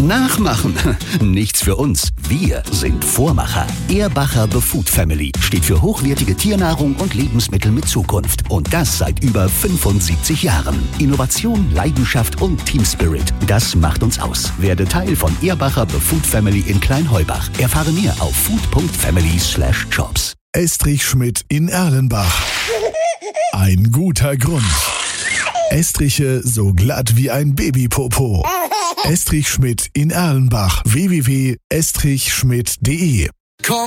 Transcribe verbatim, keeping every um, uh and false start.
Nachmachen? Nichts für uns. Wir sind Vormacher. Ehrbacher The Food Family steht für hochwertige Tiernahrung und Lebensmittel mit Zukunft. Und das seit über fünfundsiebzig Jahren. Innovation, Leidenschaft und Team Spirit, das macht uns aus. Werde Teil von Ehrbacher The Food Family in Kleinheubach. Erfahre mehr auf food punkt family slash shops. Estrich Schmidt in Erlenbach. Ein guter Grund. Estriche so glatt wie ein Babypopo. Estrich Schmidt in Erlenbach. w w w punkt estrich schmidt punkt de